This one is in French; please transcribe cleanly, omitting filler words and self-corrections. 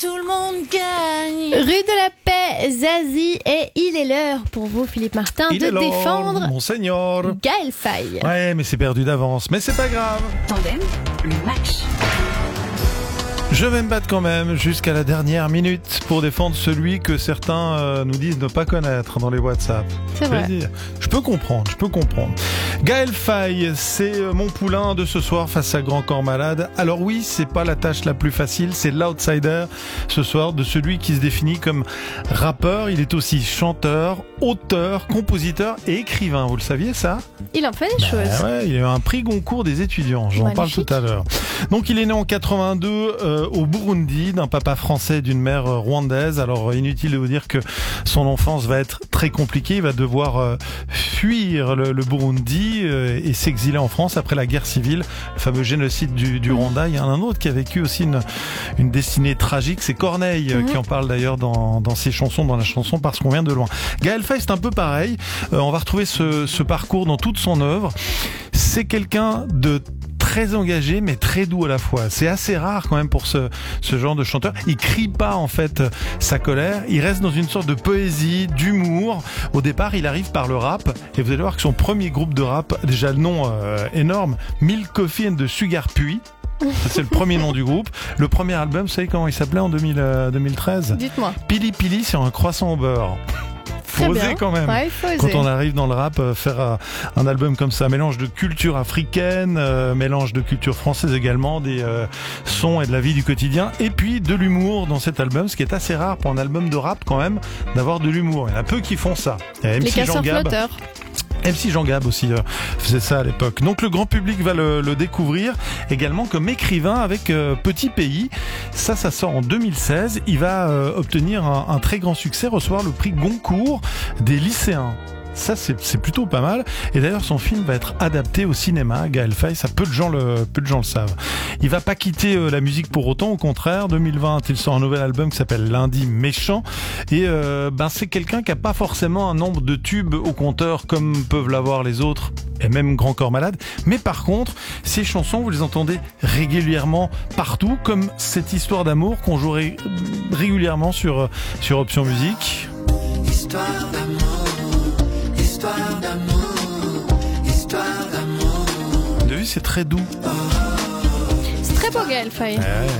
Tout le monde gagne. Rue de la Paix, Zazie, et il est l'heure pour vous, Philippe Martin, Il de est l'heure, défendre Monseigneur. Gaël Faye. Ouais, mais c'est perdu d'avance. Mais c'est pas grave. Tandem, le match. Je vais me battre quand même jusqu'à la dernière minute pour défendre celui que certains nous disent ne pas connaître dans les WhatsApp. C'est vrai. Je peux comprendre. Gaël Faye, c'est mon poulain de ce soir face à Grand Corps Malade. Alors oui, c'est pas la tâche la plus facile, c'est l'outsider ce soir de celui qui se définit comme rappeur. Il est aussi chanteur, auteur, compositeur et écrivain. Vous le saviez ça ? Il en fait des choses. Ouais, il a eu un prix Goncourt des étudiants, j'en parle Magnifique. tout à l'heure. Donc il est né en 82 au Burundi, d'un papa français et d'une mère rwandaise. Alors inutile de vous dire que son enfance va être très compliquée, il va devoir fuir le Burundi et s'exiler en France après la guerre civile, le fameux génocide du Rwanda. Il y en a un autre qui a vécu aussi une destinée tragique, c'est Corneille qui en parle d'ailleurs dans ses chansons, dans la chanson Parce qu'on vient de loin. Gaël Faye, c'est un peu pareil, on va retrouver ce parcours dans toute son œuvre. C'est quelqu'un de très engagé mais très doux à la fois. C'est assez rare quand même pour ce genre de chanteur. Il crie pas en fait sa colère, il reste dans une sorte de poésie, d'humour. Au départ, il arrive par le rap et vous allez voir que son premier groupe de rap, déjà le nom énorme, Milk Coffee and the Sugar Puy. C'est le premier nom du groupe. Le premier album, vous savez comment il s'appelait en 2013 ? Dites-moi. Pili Pili sur un croissant au beurre. Très Faut bien. oser quand même. Ouais, il faut oser. Quand on arrive dans le rap, faire un album comme ça, mélange de culture africaine, mélange de culture française également, des sons et de la vie du quotidien, et puis de l'humour dans cet album, ce qui est assez rare pour un album de rap quand même, d'avoir de l'humour. Il y en a peu qui font ça. Il y a Les MC Jean casseurs Gab. flotteurs. MC Jean Gab aussi faisait ça à l'époque. Donc le grand public va le découvrir également comme écrivain avec Petit Pays. Ça sort en 2016. Il va obtenir un très grand succès, recevoir le prix Goncourt des lycéens. Ça, c'est plutôt pas mal. Et d'ailleurs, son film va être adapté au cinéma. Gaël Faye, ça peu de gens le savent. Il va pas quitter la musique pour autant. Au contraire, 2020, il sort un nouvel album qui s'appelle Lundi Méchant. Et c'est quelqu'un qui a pas forcément un nombre de tubes au compteur comme peuvent l'avoir les autres, et même Grand Corps Malade. Mais par contre, ces chansons, vous les entendez régulièrement partout, comme cette histoire d'amour qu'on jouerait régulièrement sur Option Musique. Histoire d'amour, histoire d'amour, histoire d'amour. Vous avez vu, c'est très doux. C'est très beau, Gaël Faye. Ouais.